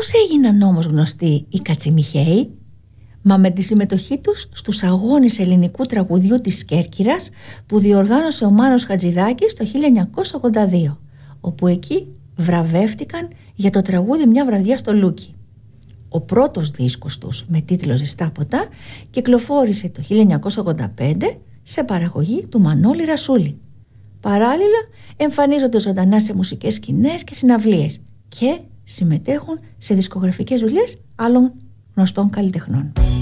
Πώς έγιναν όμως γνωστοί οι Κατσιμιχαίοι? Μα με τη συμμετοχή τους στους αγώνες ελληνικού τραγουδιού της Κέρκυρας που διοργάνωσε ο Μάνος Χατζηδάκης το 1982, όπου εκεί βραβεύτηκαν για το τραγούδι «Μια βραδιά στο Λούκι». Ο πρώτος δίσκος τους με τίτλο «Ζεστά ποτά» κυκλοφόρησε το 1985 σε παραγωγή του Μανώλη Ρασούλη. Παράλληλα εμφανίζονται ζωντανά σε μουσικές σκηνές και συναυλίες και συμμετέχουν σε δισκογραφικές δουλειές άλλων γνωστών καλλιτεχνών.